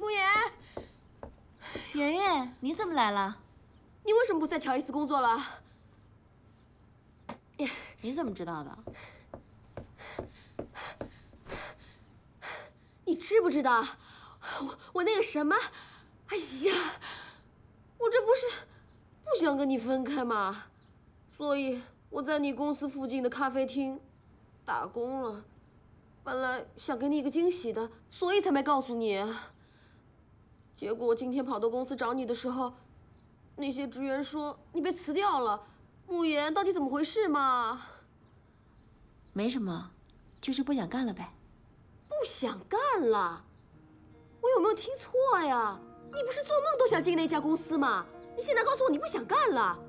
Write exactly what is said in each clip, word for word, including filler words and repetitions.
慕言， 圆圆，你怎么来了？ 你为什么不在乔伊斯工作了？ 你怎么知道的？ 你知不知道？我我那个什么，哎呀，我这不是不想跟你分开吗？所以我在你公司附近的咖啡厅打工了。本来想给你一个惊喜的，所以才没告诉你。结果今天跑到公司找你的时候，那些职员说你被辞掉了。慕言，到底怎么回事嘛？ 没什么，就是不想干了呗。 不想干了？我有没有听错呀？你不是做梦都想进那家公司吗？你现在告诉我你不想干了？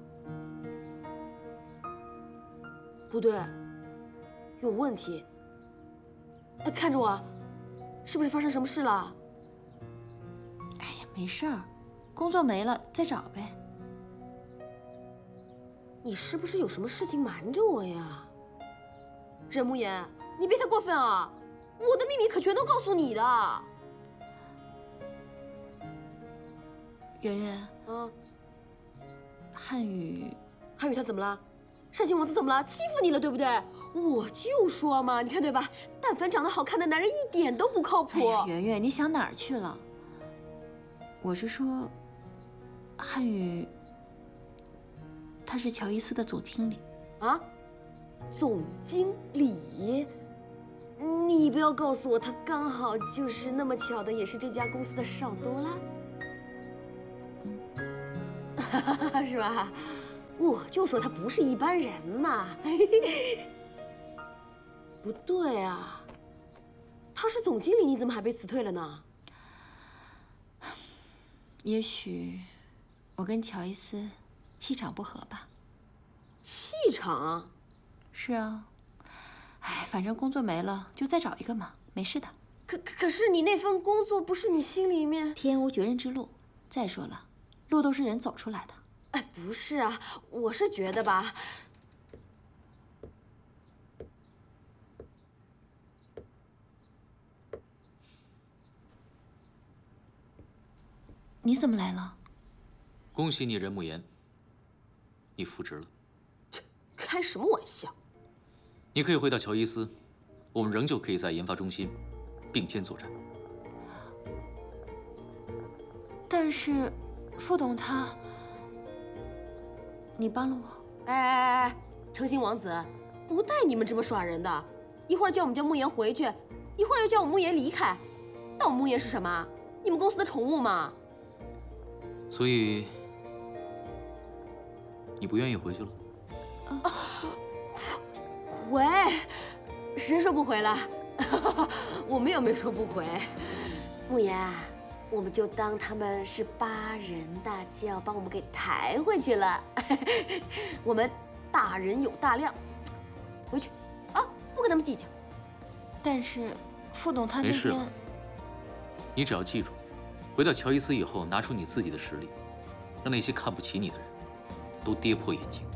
不对，有问题。哎，看着我，是不是发生什么事了？ 哎呀，没事儿，工作没了再找呗。 你是不是有什么事情瞒着我呀？任慕言，你别太过分啊！我的秘密可全都告诉你的。 圆圆， 嗯， 汉语， 汉语他怎么了？单亲王子怎么了？欺负你了，对不对？我就说嘛，你看对吧？但凡长得好看的男人一点都不靠谱。 哎呀，圆圆，你想哪儿去了？我是说，汉语，他是乔伊斯的总经理。 啊？总经理？你不要告诉我他刚好就是那么巧的，也是这家公司的少多拉？嗯，是吧？我就说他不是一般人嘛。不对啊，他是总经理，你怎么还被辞退了呢？ 也许我跟乔伊斯气场不合吧。 气场？ 是啊。哎，反正工作没了，就再找一个嘛，没事的。 可可可是你那份工作不是你心里面…… 天无绝人之路。再说了，路都是人走出来的。 哎，不是啊，我是觉得吧。 你怎么来了？ 恭喜你，任慕言，你复职了。 开什么玩笑！ 你可以回到乔伊斯，我们仍旧可以在研发中心并肩作战。 但是，副董他，你帮了我。 哎哎哎哎，诚心王子，不带你们这么耍人的。一会儿叫我们家慕言回去，一会儿又叫我慕言离开。那我慕言是什么？你们公司的宠物吗？ 所以，你不愿意回去了？ 啊，回？谁说不回了？我们又没说不回。慕言，我们就当他们是八人大轿帮我们给抬回去了。我们大人有大量，回去啊，不跟他们计较。 但是副董他那边…… 没事了。你只要记住，回到乔伊斯以后，拿出你自己的实力，让那些看不起你的人都跌破眼镜。